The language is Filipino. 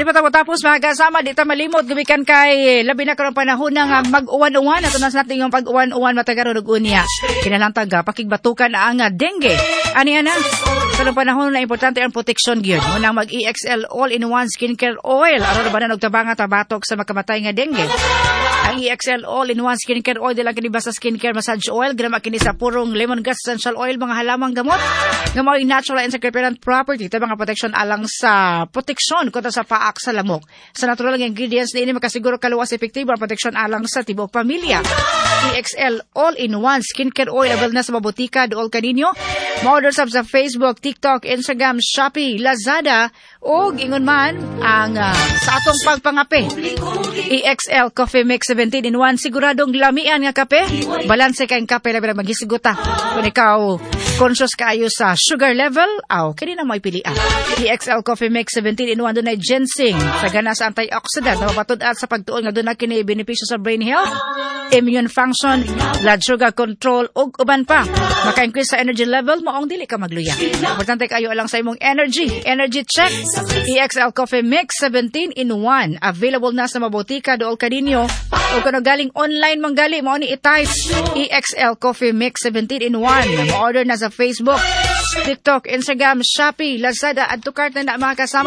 Di pa tapos mga kasama, di ta malimot gumikan kay labi na karong panahon nga mag-uwan-uwan at unas natin yung pag-uwan-uwan matagaron og unya. Kinalantag pakigbatukan ang dengue. Ani ana karong panahon na importante ang protection gyud. Munang mag-EXL All-in-One Skincare Oil aron ba na tabanga tabatok sa makamatay nga dengue. Ang EXL All-in-One Skincare Oil dila kini basta skincare massage oil, grama kini sa purong lemongrass essential oil mga halamang gamot nga mao'y natural and repellent property ta mga protection alang sa proteksyon kontra sa paak sa lamok. Sa natural nga ingredients ni ini makasiguro kaluwas epektibo ang proteksyon alang sa tibuok pamilya. EXL All-in-One Skincare Oil available na sa mabutika dool kaninyo. Ma-order sa Facebook, TikTok, Instagram, Shopee, Lazada o ingon man ang sa atong pagpangape. EXL Coffee Mix 17-in-1 siguradong lamian nga kape. Balanse kayong kape labi na magisiguta. Kung ikaw conscious kayo sa sugar level, kini na mo ipilian. EXL Coffee Mix 17-in-1 doon ay ginseng sa gana sa antioxidant na mapatud-at sa pagtuon nga doon na kini benepisyo sa brain health, immune function, blood sugar control ug uban pa. Maka-increase sa energy level maong dili ka magluya. Importante kayo alang sa imong energy check. EXL Coffee Mix 17-in-1 available na sa mabutika dool kaninyo o kung galing online manggali mao ni i-type EXL Coffee Mix 17-in-1. Ma-order na sa Facebook, TikTok, Instagram, Shopee, Lazada at tukart na mga kasama.